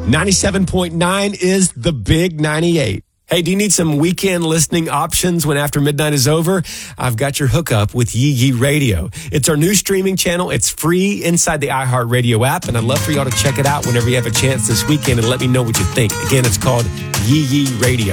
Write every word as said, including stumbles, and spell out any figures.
ninety-seven point nine is the Big ninety-eight. Hey, do you need some weekend listening options when after midnight is over? I've got your hookup with Yee Yee Radio. It's our new streaming channel. It's free inside the iHeartRadio app, and I'd love for y'all to check it out whenever you have a chance this weekend and let me know what you think. Again, it's called Yee Yee Radio.